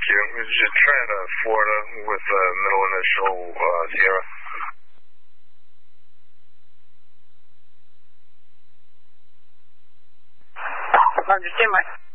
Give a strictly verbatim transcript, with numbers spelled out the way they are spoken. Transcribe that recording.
you. This is Trent, uh, Florida, with uh, middle initial uh, Sierra. Understand, Mike.